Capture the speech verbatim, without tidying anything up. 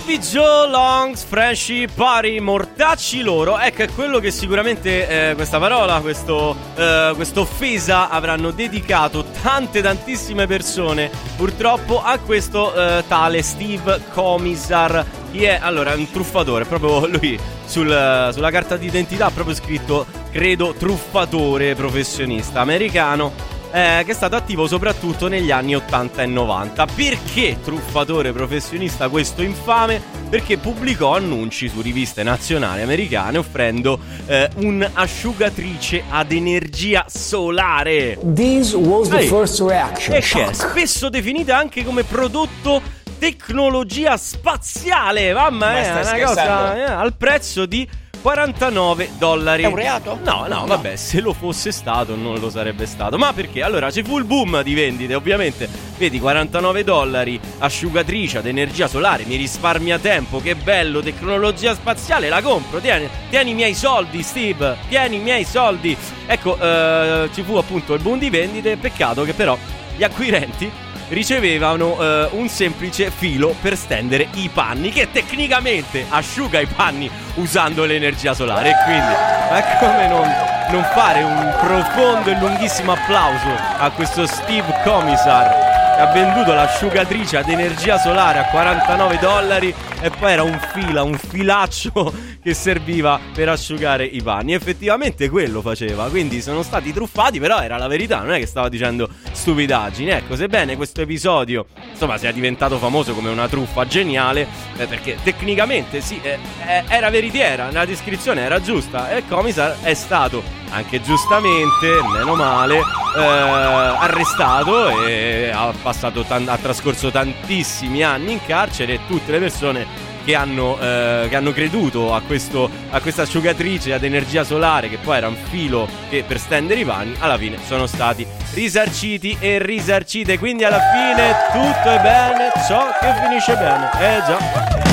Bobby Joe Long's Friendship Party, mortacci loro. Ecco, è quello che sicuramente eh, questa parola, questo eh, questa offesa avranno dedicato tante tantissime persone purtroppo a questo eh, tale Steve Comisar. Chi è? Allora, è un truffatore, proprio lui sul, sulla carta d'identità ha proprio scritto, credo, truffatore professionista americano. Eh, che è stato attivo soprattutto negli anni ottanta e novanta. Perché truffatore professionista questo infame? Perché pubblicò annunci su riviste nazionali americane offrendo eh, un'asciugatrice ad energia solare. This was the Ehi. first reaction. E che è spesso definita anche come prodotto tecnologia spaziale. Mamma mia, è una cosa eh, al prezzo di quarantanove dollari. È un reato? No, no, vabbè, se lo fosse stato non lo sarebbe stato. Ma perché? Allora, ci fu il boom di vendite, ovviamente. Vedi, quarantanove dollari, asciugatrice ad energia solare, mi risparmia tempo, che bello, tecnologia spaziale, la compro, tieni, tieni i miei soldi, Steve, tieni i miei soldi. Ecco, eh, ci fu appunto il boom di vendite, peccato che però gli acquirenti ricevevano eh, un semplice filo per stendere i panni, che tecnicamente asciuga i panni usando l'energia solare. E quindi, ma come non, non fare un profondo e lunghissimo applauso a questo Steve Comisar, che ha venduto l'asciugatrice ad energia solare a quarantanove dollari e poi era un fila, un filaccio che serviva per asciugare i panni. Effettivamente quello faceva, quindi sono stati truffati, però era la verità, non è che stava dicendo stupidaggini. Ecco, sebbene questo episodio insomma sia diventato famoso come una truffa geniale, eh, perché tecnicamente sì, eh, eh, era veritiera, la descrizione era giusta e Comisar è stato anche giustamente, meno male, eh, arrestato e ha passato tan- ha trascorso tantissimi anni in carcere, e tutte le persone che hanno, eh, che hanno creduto a, questo, a questa asciugatrice ad energia solare, che poi era un filo che per stendere i panni, alla fine sono stati risarciti e risarcite. Quindi alla fine tutto è bene ciò che finisce bene. Eh già.